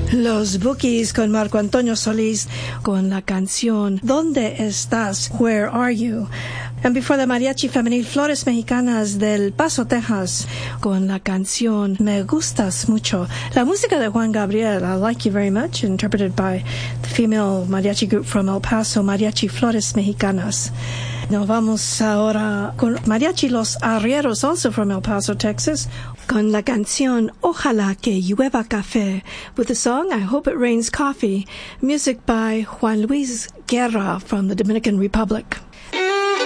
Los Bookies con Marco Antonio Solís con la canción ¿Dónde estás? Where are you? And before the Mariachi Femenil Flores Mexicanas del Paso, Texas con la canción Me Gustas Mucho. La música de Juan Gabriel, I Like You Very Much, interpreted by the female mariachi group from El Paso, Mariachi Flores Mexicanas. Nos vamos ahora con Mariachi Los Arrieros, also from El Paso, Texas, con la canción Ojalá que llueva café, with the song I Hope It Rains Coffee, music by Juan Luis Guerra from the Dominican Republic.